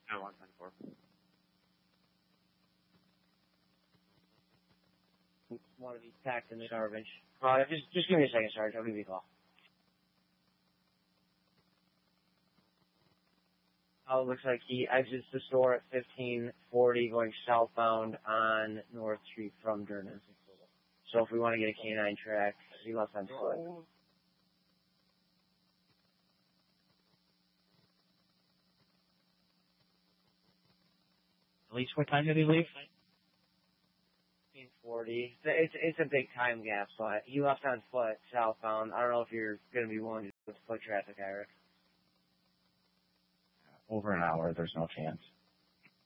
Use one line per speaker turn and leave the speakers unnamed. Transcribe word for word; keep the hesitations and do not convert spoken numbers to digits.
I want ten four.
Want to be packed in the garbage.
Uh, just, just give me a second, Sarge. I'll give you a call. Oh, it looks like he exits the store at fifteen forty going southbound on North Street from Durnan. So if we want to get a canine track, he left on foot.
Police, what time did he leave?
fifteen forty. It's, it's a big time gap, so he left on foot southbound. I don't know if you're going to be willing to do foot traffic, Eric.
Over an hour, there's no chance.